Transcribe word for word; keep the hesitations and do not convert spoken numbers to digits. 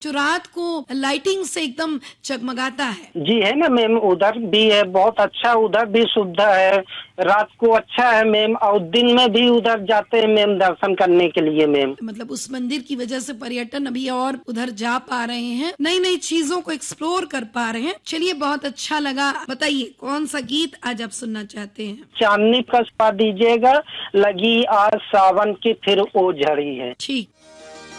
जो रात को लाइटिंग से एकदम जगमगाता है। जी है ना मैम, उधर भी है बहुत अच्छा, उधर भी सुविधा है, रात को अच्छा है मैम, और दिन में भी उधर जाते हैं मैम दर्शन करने के लिए मैम। मतलब उस मंदिर की वजह से पर्यटन अभी और उधर जा पा रहे हैं, नई नई चीजों को एक्सप्लोर कर पा रहे हैं। चलिए बहुत अच्छा लगा। बताइए कौन सा गीत आज आप सुनना चाहते हैं? चांदनी कसवा दीजिएगा, लगी आज सावन की फिर ओ झड़ी है। ठीक।